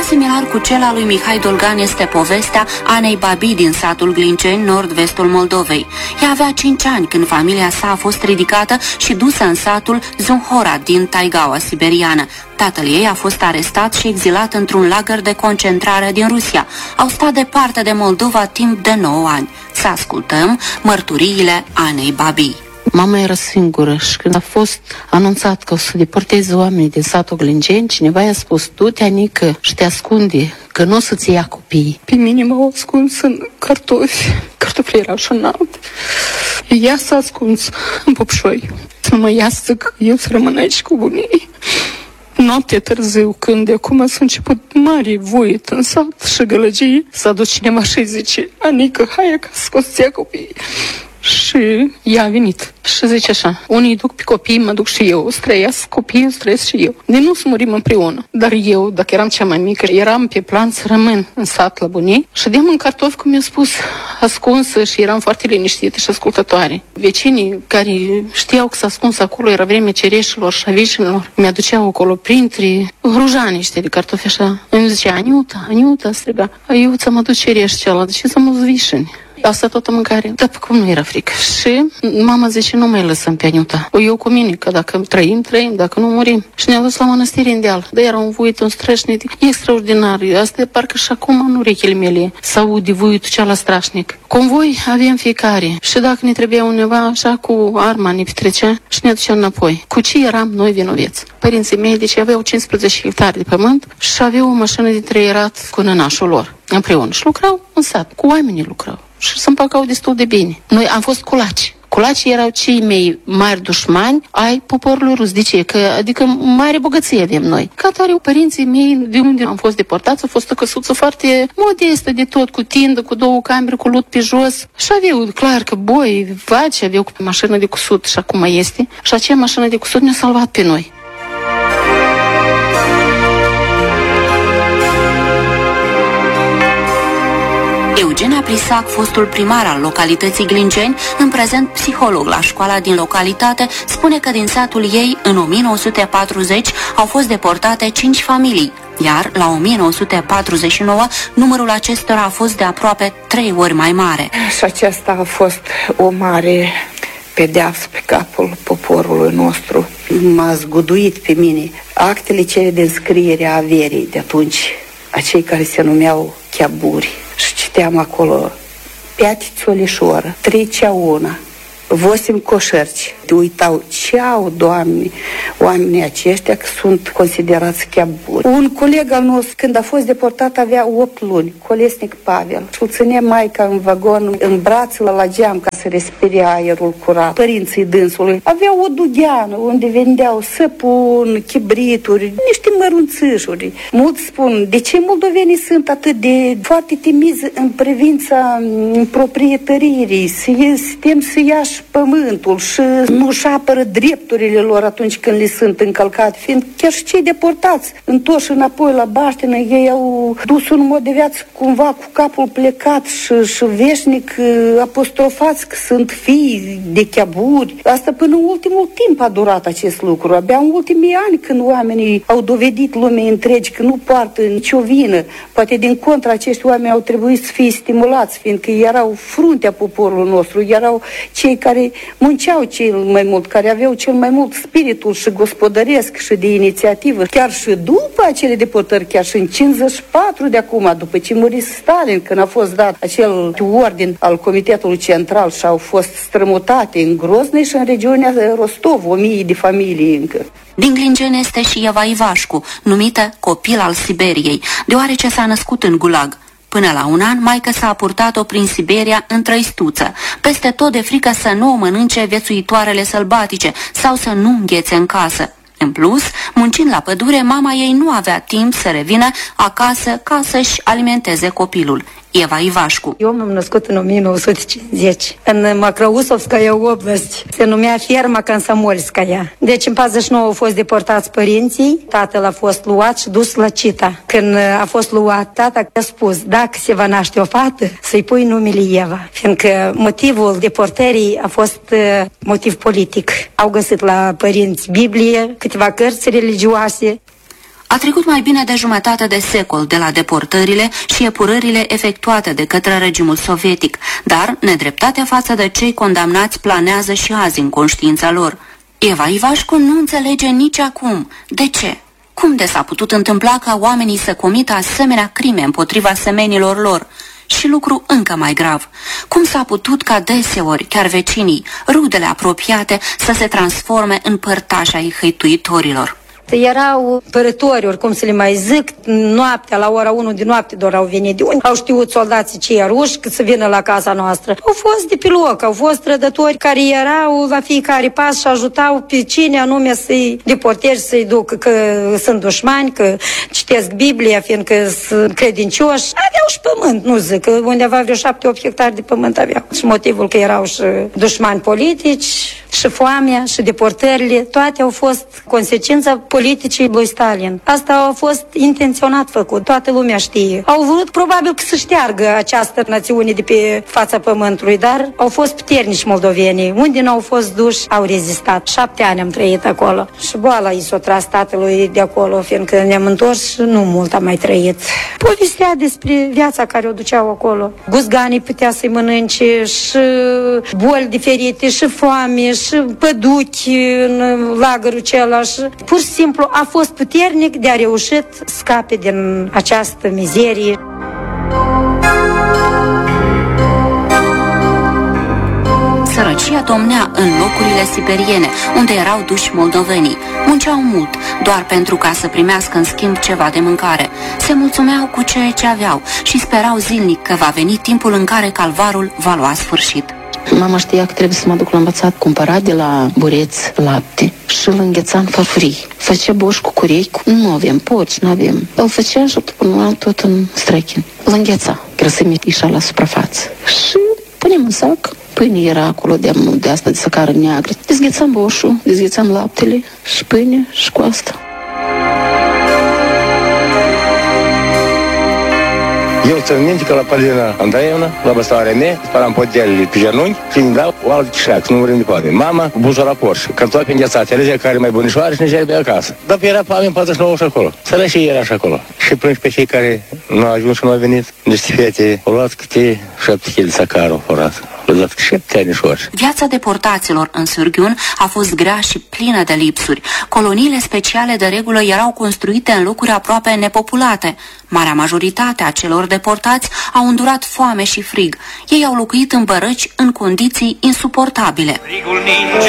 similar cu cel al lui Mihai Dolgan este povestea Anei Babi din satul Glinceni, nord-vestul Moldovei. Ea avea 5 ani când familia sa a fost ridicată și dusă în satul Zunhora din taigaua siberiană. Tatăl ei a fost arestat și exilat într-un lagăr de concentrare din Rusia. Au stat departe de Moldova timp de 9 ani. Să ascultăm mărturiile Anei Babi. Mama era singură și când a fost anunțat că o să deporteze oamenii din satul Glinceni, cineva i-a spus: du-te, Anică, și te ascunde, că nu o să-ți ia copiii. Pe mine m-au ascuns în cartofi. Cartofii erau și înalt. Ea s-a ascuns în popșoi. Să mă iasă că eu să rămân aici cu bunii. Noapte târziu, când de acum s-a început mare voit în sat și gălăgie, s-a dus cineva și zice: Anică, hai acasă, o să-ți ia copiii. Și ea a venit și zice așa: unii duc pe copii, mă duc și eu, o să trăiesc copiii, o să trăiesc și eu. De nu să murim împreună. Dar eu, dacă eram cea mai mică, eram pe plan să rămân în sat la bunii. Ședeam în cartofi, cum mi-a spus, ascunsă, și eram foarte liniștită și ascultătoare. Vecinii care știau că s-a ascuns acolo, era vremea cereșilor și a vișinilor, mi-aduceau acolo printre rujani niște de cartofi așa. Îmi zicea: Aniuta, Aniuta, striga, eu ți-am adus cereș cealaltă, de ce să mă vișini? Asta toată mâncare. Dar pe cum nu era frică. Și mama zice: nu mai lăsăm pe Aniuta. O eu cu mine, că dacă trăim, dacă nu murim. Și ne-a dus la mănăstire în deal. Dar era un vuit, un strășnic extraordinar. Asta e parcă și acum în urechile mele s-aude vuitul ceala strașnic. Convoi avem fiecare. Și dacă ne trebuia undeva, așa cu arma ne petrecea și ne aducea înapoi. Cu ce eram noi vinoveți? Părinții mei, deci aveau 15 hectare de pământ și aveau o mașină de trăierat cu nănașul lor împreună. Și lucrau în sat. Cu oamenii lucrau. Și se împăcau destul de bine. Noi am fost culaci. Culacii erau cei mai mari dușmani ai poporului rus. De ce? Că, adică mare bogăție avem noi. Ca tare, părinții mei, de unde am fost deportați, a fost o căsuță foarte modestă de tot, cu tindă, cu 2 camere, cu lut pe jos. Și aveau, clar că boi, vaci, aveau cu mașină de cusut și acum este. Și acea mașină de cusut ne-a salvat pe noi. Eugenia Prisac, fostul primar al localității Glinceni, în prezent psiholog la școala din localitate, spune că din satul ei, în 1940, au fost deportate 5 familii, iar la 1949 numărul acestora a fost de aproape 3 ori mai mare. Și aceasta a fost o mare pedeapsă pe capul poporului nostru. M-a zguduit pe mine actele cele de înscriere a averii de atunci, acei care se numeau chiaburi. Și citeam acolo: Piati țolișoră, 3 ceauna, 8 coșărci. Uitau ce au, Doamne, oamenii aceștia, că sunt considerați chiaburi. Un coleg al nostru, când a fost deportat, avea 8 luni, Colesnic Pavel. Și îl ținea maica în vagon, în braț la geam, ca să respire aerul curat. Părinții dânsului aveau o dugheană unde vendeau săpun, chibrituri, niște mărunțișuri. Mulți spun: de ce moldovenii sunt atât de foarte timizi în privința proprietăririi, să tem să iași pământul și nu-și apără drepturile lor atunci când le sunt încălcate, fiind chiar și cei deportați, întorși înapoi la baștină, ei au dus un mod de viață cumva cu capul plecat și veșnic apostrofați că sunt fii de chiaburi. Asta până în ultimul timp a durat acest lucru. Abia în ultimii ani, când oamenii au dovedit lumii întregi că nu poartă nicio vină, poate din contra acești oameni au trebuit să fie stimulați, fiindcă erau fruntea poporului nostru, erau cei care munceau cel mai mult, care aveau cel mai mult spiritul și gospodăresc și de inițiativă. Chiar și după acele deportări, chiar și în 54 de acum, după ce muri Stalin, când a fost dat acel ordin al Comitetului Central și au fost strămutate în Grozny și în regiunea Rostov, 1000 de familii încă. Din Glinceni este și Eva Ivașcu, numită copil al Siberiei, deoarece s-a născut în Gulag. Până la un an, maică s-a purtat-o prin Siberia în trăistuță, peste tot de frică să nu o mănânce viețuitoarele sălbatice sau să nu înghețe în casă. În plus, muncind la pădure, mama ei nu avea timp să revină acasă ca să-și alimenteze copilul. Eva Ivașcu. Eu m-am născut în 1950, în Macrousovskaya Oblast. Se numea ferma Komsomolskaya. Deci în 49 au fost deportați părinții, tatăl a fost luat și dus la Cita. Când a fost luat, tata a spus: dacă se va naște o fată, să-i pui numele Eva. Fiindcă motivul deportării a fost motiv politic. Au găsit la părinți Biblie, câteva cărți religioase. A trecut mai bine de jumătate de secol de la deportările și epurările efectuate de către regimul sovietic, dar nedreptatea față de cei condamnați planează și azi în conștiința lor. Eva Ivașcu nu înțelege nici acum. De ce? Cum de s-a putut întâmpla ca oamenii să comită asemenea crime împotriva semenilor lor? Și lucru încă mai grav. Cum s-a putut ca deseori chiar vecinii, rudele apropiate, să se transforme în părtași ai hăituitorilor? Erau părători, oricum să le mai zic, noaptea, la ora 1 din noapte doar au venit. De unde au știut soldații cei ruși că să vină la casa noastră? Au fost de pe loc, au fost trădători care erau la fiecare pas și ajutau pe cine anume să-i deporteze, să-i ducă, că sunt dușmani, că citesc Biblia, fiindcă sunt credincioși. Aveau și pământ, nu zic, că undeva vreo 7-8 hectare de pământ aveau. Și motivul că erau și dușmani politici, și foamea, și deportările, toate au fost consecința politicii lui Stalin. Asta a fost intenționat făcut, toată lumea știe. Au vrut probabil că să șteargă această națiune de pe fața pământului, dar au fost puternici moldovenii. Unde n-au fost duși, au rezistat. 7 ani am trăit acolo. Și boala i s-o tras tatălui de acolo, fiindcă ne-am întors și nu mult am mai trăit. Povestea despre viața care o duceau acolo. Guzganii putea să-i mănânce și boli diferite, și foame, și păduchi în lagărul acela. Și pur și simplu a fost puternic de a reușit scape din această mizerie. Sărăcia domnea în locurile siberiene, unde erau duși moldovenii. Munceau mult, doar pentru ca să primească în schimb ceva de mâncare. Se mulțumeau cu ceea ce aveau și sperau zilnic că va veni timpul în care calvarul va lua sfârșit. Mama știa că trebuie să mă duc la învățat, cumpăra de la bureț lapte și îl îngheța în farfurii. Făcea boș cu curei, nu avem porci, nu avem. Îl făcea și până tot în strechin. Îl îngheța, grăsimea ieșea la suprafață. Și punem în sac. Pâine era acolo de asta de săcară neagră. Dezghețam boșul, dezghețam laptele și pâine și cu asta. Eu țin minte că la Polina Andreevna, la băstarea mea, spălam podelele pe genunchi și îmi dau o altă șleac, să nu vorbim de poate. Mama, buzul la porș, cartofi înghețați, alegea care mai bunișoare și ne gerbe acasă. Dar era pe 49 și acolo. Sărășii era și acolo. Și plângi pe cei care nu au ajuns și nu au venit. Niște fete, au luat câte 7 kg de sacar, au furat. Viața deportaților în Sârghiun a fost grea și plină de lipsuri. Coloniile speciale de regulă erau construite în locuri aproape nepopulate. Marea majoritate a celor deportați au îndurat foame și frig. Ei au locuit în bărăci în condiții insuportabile.